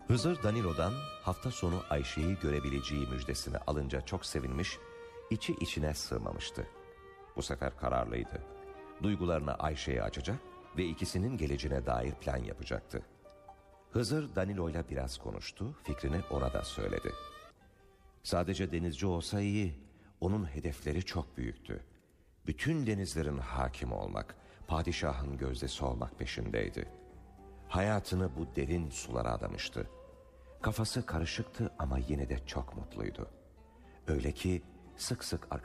Hızır Danilo'dan hafta sonu Ayşe'yi görebileceği müjdesini alınca çok sevinmiş, içi içine sığmamıştı. Bu sefer kararlıydı. Duygularını Ayşe'ye açacak ve ikisinin geleceğine dair plan yapacaktı. Hızır Danilo'yla biraz konuştu, fikrini ona da söyledi. Sadece denizci olsa iyi, onun hedefleri çok büyüktü. Bütün denizlerin hakimi olmak, padişahın gözdesi olmak peşindeydi. Hayatını bu derin sulara adamıştı. Kafası karışıktı ama yine de çok mutluydu. Öyle ki sık sık arkadaşlarına